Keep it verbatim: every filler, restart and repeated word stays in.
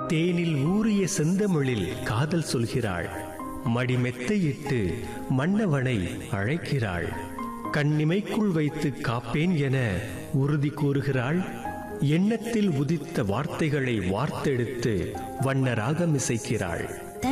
தேனில் ஊறிய செந்தமிழில் காதல் சொல்கிறாள். மடிமெத்தையிட்டு மன்னவனை அழைக்கிறாள். கண்ணிமைக்குள் வைத்து காப்பேன் என உறுதி கூறுகிறாள். எண்ணத்தில் உதித்த வார்த்தைகளை வார்த்தெடுத்து வண்ண ராகம் இசைக்கிறாள்.